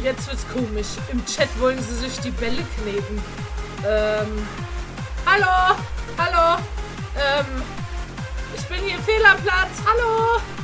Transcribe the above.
jetzt wird's komisch. Im Chat wollen sie sich die Bälle kneten. Hallo? Hallo? Ich bin hier fehl am Platz. Hallo?